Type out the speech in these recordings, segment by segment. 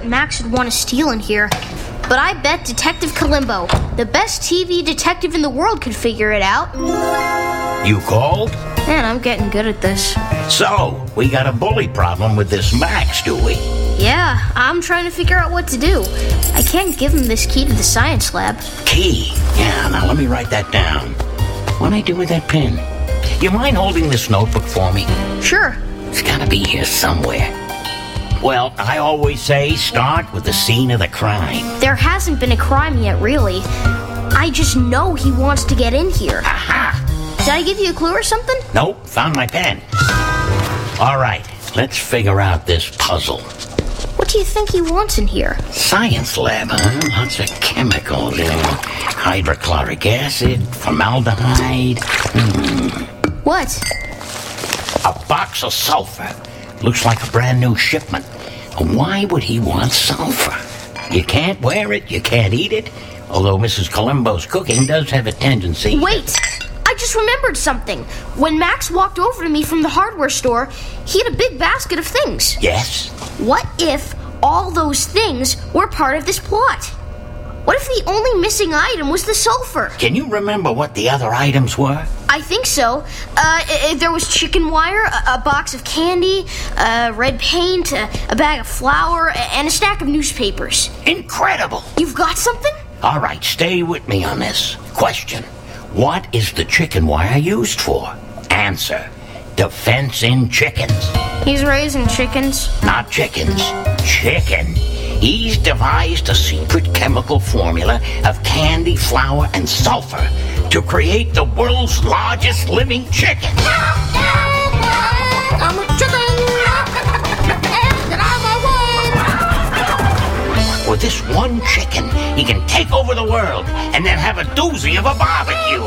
Max would want to steal in here. But I bet Detective Columbo, the best TV detective in the world, could figure it out. You called? Man, I'm getting good at this. So, we got a bully problem with this Max, do we? Yeah, I'm trying to figure out what to do. I can't give him this key to the science lab. Key? Yeah, now let me write that down. What'd I do with that pen? You mind holding this notebook for me? Sure. It's gotta be here somewhere. Well, I always say start with the scene of the crime. There hasn't been a crime yet, really. I just know he wants to get in here. Aha! Did I give you a clue or something? Nope, found my pen. All right, let's figure out this puzzle. What do you think he wants in here? Science lab, huh? Lots of chemicals. Hydrochloric acid, formaldehyde. What? A box of sulfur. Looks like a brand new shipment. Why would he want sulfur? You can't wear it, you can't eat it. Although Mrs. Columbo's cooking does have a tendency. Wait! I just remembered something. When Max walked over to me from the hardware store, he had a big basket of things. Yes? What if all those things were part of this plot? What if the only missing item was the sulfur? Can you remember what the other items were? I think so. There was chicken wire, a box of candy, red paint, a bag of flour, and a stack of newspapers. Incredible! You've got something? All right, stay with me on this. Question. What is the chicken wire used for? Answer. Defense in chickens. He's raising chickens. Not chickens. Chicken. He's devised a secret chemical formula of candy, flour, and sulfur to create the world's largest living chicken. I'm a chicken! Get out of my way! With this one chicken, he can take over the world and then have a doozy of a barbecue.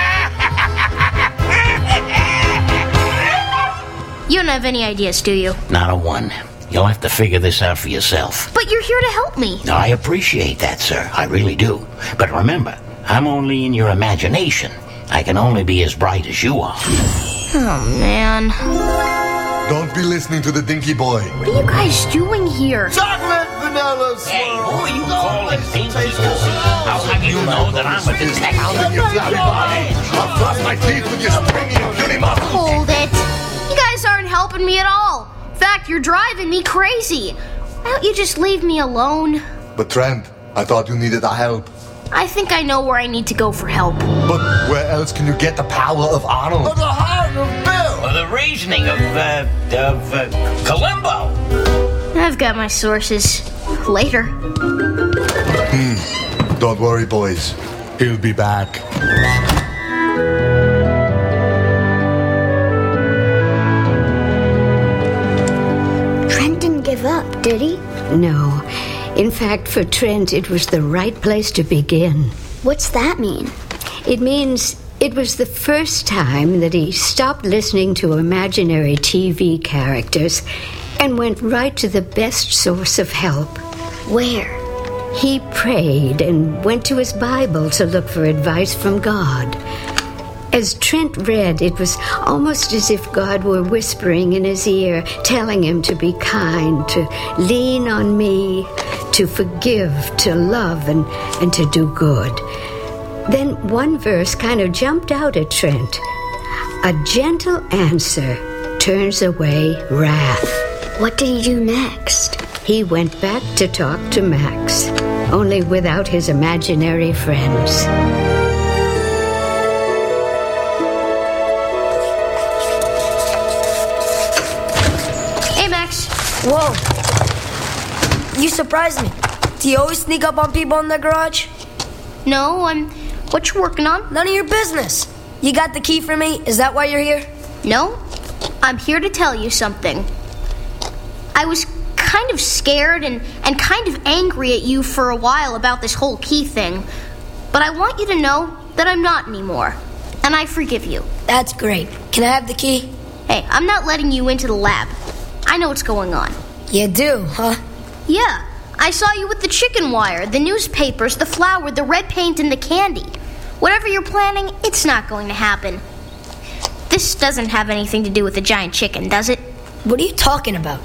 You don't have any ideas, do you? Not a one. You'll have to figure this out for yourself. But you're here to help me. I appreciate that, sir. I really do. But remember, I'm only in your imagination. I can only be as bright as you are. Oh, man. Don't be listening to the dinky boy. What are you guys doing here? Chocolate vanilla swirl. Hey, who are you calling dinky boy? I'll have you know that I'm a detective. I'll floss my teeth with your springy and puny muscle. Hold it. You guys aren't helping me at all. In fact, you're driving me crazy. Why don't you just leave me alone? But Trent, I thought you needed our help. I think I know where I need to go for help. But where else can you get the power of Arnold? Of the heart of Bill! Or the reasoning of Columbo. I've got my sources. Later. Don't worry, boys. He'll be back. Trent didn't give up, did he? No. In fact, for Trent, it was the right place to begin. What's that mean? It means it was the first time that he stopped listening to imaginary TV characters and went right to the best source of help. Where? He prayed and went to his Bible to look for advice from God. As Trent read, it was almost as if God were whispering in his ear, telling him to be kind, to lean on me, to forgive, to love, and to do good. Then one verse kind of jumped out at Trent. A gentle answer turns away wrath. What did he do next? He went back to talk to Max, only without his imaginary friends. Whoa. You surprised me. Do you always sneak up on people in the garage? No, what you working on? None of your business. You got the key for me? Is that why you're here? No, I'm here to tell you something. I was kind of scared and kind of angry at you for a while about this whole key thing. But I want you to know that I'm not anymore. And I forgive you. That's great. Can I have the key? Hey, I'm not letting you into the lab. I know what's going on. You do, huh? Yeah. I saw you with the chicken wire, the newspapers, the flour, the red paint, and the candy. Whatever you're planning, it's not going to happen. This doesn't have anything to do with the giant chicken, does it? What are you talking about?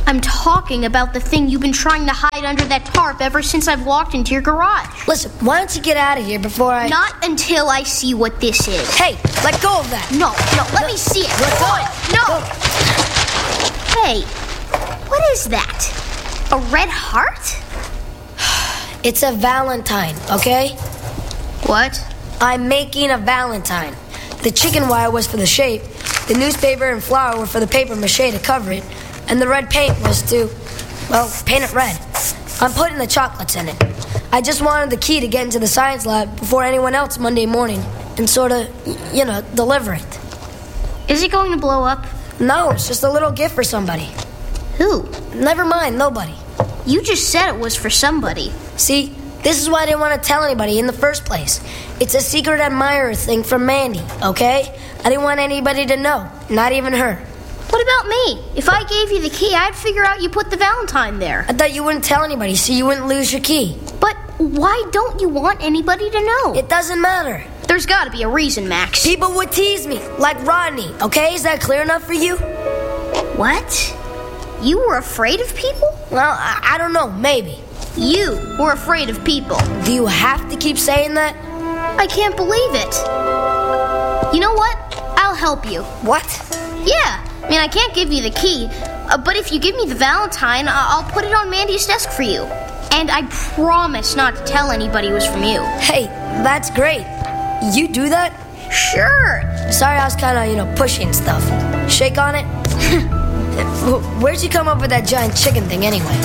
I'm talking about the thing you've been trying to hide under that tarp ever since I've walked into your garage. Listen, why don't you get out of here before I... Not until I see what this is. Hey, let go of that. No, let me see it. Let go. No. Hey, what is that? A red heart? It's a Valentine, okay? What? I'm making a Valentine. The chicken wire was for the shape, the newspaper and flour were for the paper mache to cover it, and the red paint was to, well, paint it red. I'm putting the chocolates in it. I just wanted the key to get into the science lab before anyone else Monday morning and sort of, deliver it. Is it going to blow up? No, it's just a little gift for somebody. Who? Never mind, nobody. You just said it was for somebody. See, this is why I didn't want to tell anybody in the first place. It's a secret admirer thing from Mandy, okay? I didn't want anybody to know, not even her. What about me? If I gave you the key, I'd figure out you put the Valentine there. I thought you wouldn't tell anybody so you wouldn't lose your key. But why don't you want anybody to know? It doesn't matter. There's got to be a reason, Max. People would tease me, like Rodney, okay? Is that clear enough for you? What? You were afraid of people? Well, I don't know, maybe. You were afraid of people. Do you have to keep saying that? I can't believe it. You know what? I'll help you. What? Yeah. I mean, I can't give you the key, but if you give me the Valentine, I'll put it on Mandy's desk for you. And I promise not to tell anybody it was from you. Hey, that's great. You do that? Sure. Sorry, I was kind of, pushing stuff. Shake on it? Where'd you come up with that giant chicken thing anyway?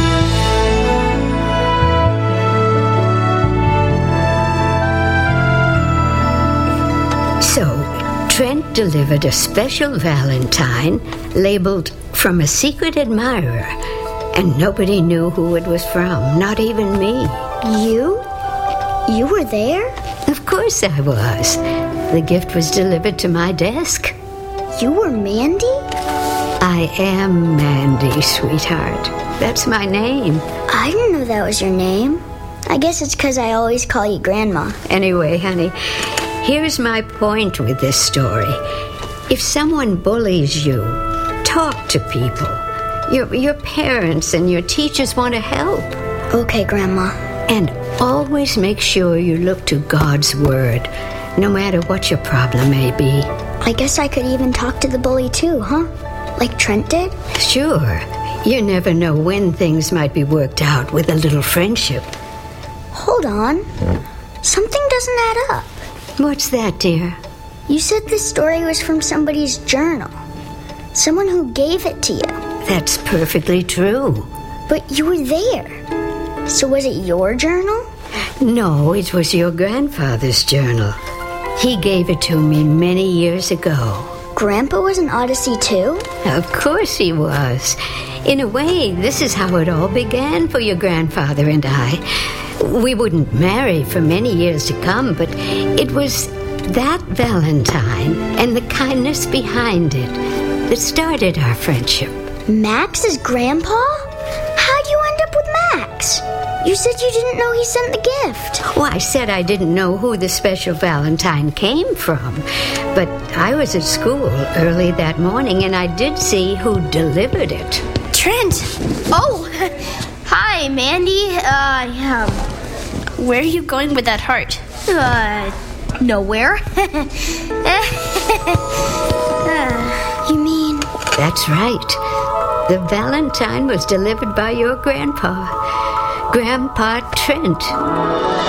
So, Trent delivered a special Valentine labeled "From a Secret Admirer," and nobody knew who it was from, not even me. You? You were there? Of course I was. The gift was delivered to my desk. You were Mandy? I am Mandy, sweetheart. That's my name. I didn't know that was your name. I guess it's because I always call you Grandma. Anyway, honey, here's my point with this story. If someone bullies you, talk to people. Your parents and your teachers want to help. Okay, Grandma. And always make sure you look to God's word, no matter what your problem may be. I guess I could even talk to the bully too, huh? Like Trent did? Sure. You never know when things might be worked out with a little friendship. Hold on. Something doesn't add up. What's that, dear? You said this story was from somebody's journal. Someone who gave it to you. That's perfectly true. But you were there. So was it your journal? No, it was your grandfather's journal. He gave it to me many years ago. Grandpa was an Odyssey too? Of course he was. In a way, this is how it all began for your grandfather and I. We wouldn't marry for many years to come, but it was that Valentine and the kindness behind it that started our friendship. Max's grandpa? How'd you end up with Max? You said you didn't know he sent the gift. Well, I said I didn't know who the special Valentine came from, but I was at school early that morning and I did see who delivered it. Trent! Oh, hi, Mandy. Where are you going with that heart? Nowhere. You mean... That's right. The Valentine was delivered by your grandpa, Grandpa Trent.